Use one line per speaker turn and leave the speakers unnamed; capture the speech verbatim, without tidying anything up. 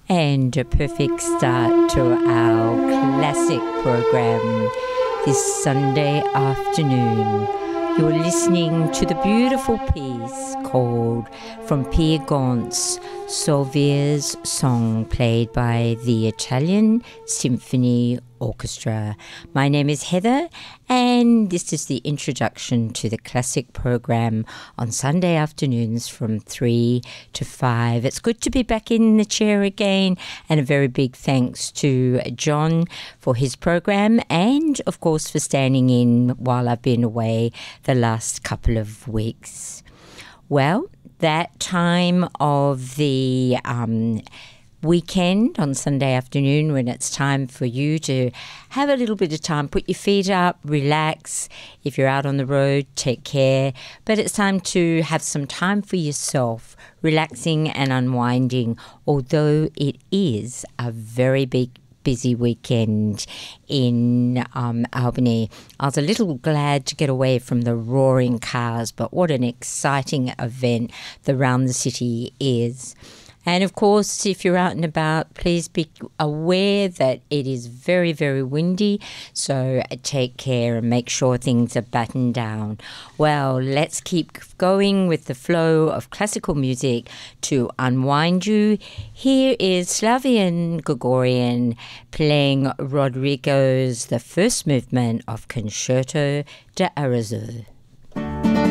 And a perfect start to our classic program this Sunday afternoon. You're listening to the beautiful piece called From Pierre Gaunt's Solvier's Song, played by the Italian Symphony Orchestra. My name is Heather, and this is the introduction to the classic program on Sunday afternoons from three to five. It's good to be back in the chair again, and a very big thanks to John for his program and, of course, for standing in while I've been away the last couple of weeks. Well, that time of the um, weekend on Sunday afternoon, when it's time for you to have a little bit of time, put your feet up, relax. If you're out on the road, take care. But it's time to have some time for yourself, relaxing and unwinding, although it is a very big busy weekend in um, Albany. I was a little glad to get away from the roaring cars, but what an exciting event the Round the City is. And of course, if you're out and about, please be aware that it is very, very windy. So take care and make sure things are battened down. Well, let's keep going with the flow of classical music to unwind you. Here is Slavian Gregorian playing Rodrigo's The First Movement of Concerto de Arezzo.